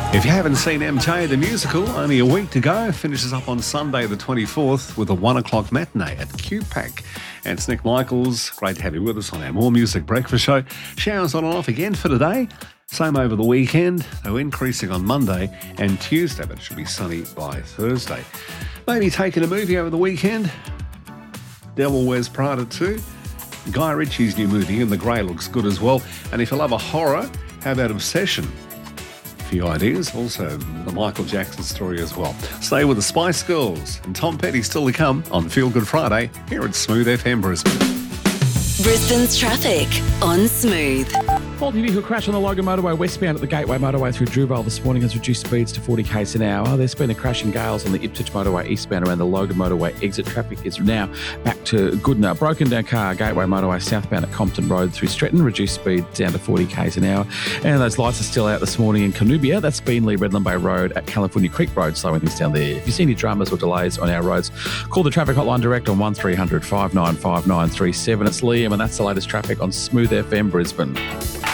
If you haven't seen MJ the musical, only a week to go, finishes up on Sunday the 24th with a 1 o'clock matinee at QPAC. And it's Nick Michaels. Great to have you with us on our More Music Breakfast Show. Showers on and off again for today. Same over the weekend, though increasing on Monday and Tuesday, but it should be sunny by Thursday. Maybe taking a movie over the weekend. Devil Wears Prada 2. Guy Ritchie's new movie, In the Grey, looks good as well. And if you love a horror, how about Obsession? Few ideas. Also, the Michael Jackson story as well. Stay with the Spice Girls and Tom Petty still to come on Feel Good Friday here at Smooth FM Brisbane. Brisbane's traffic on Smooth. Faulty vehicle crash on the Logan Motorway westbound at the Gateway Motorway through Drewvale this morning has reduced speeds to 40 k's an hour. There's been a crash in Gales on the Ipswich Motorway eastbound around the Logan Motorway exit. Traffic is now back to Goodna. Broken down car, Gateway Motorway southbound at Compton Road through Stretton, reduced speed down to 40 k's an hour. And those lights are still out this morning in Canoobia. That's Beenleigh Redland Bay Road at California Creek Road, slowing things down there. If you see any dramas or delays on our roads, call the traffic hotline direct on 1300 595937. It's Liam, and that's the latest traffic on Smooth FM Brisbane.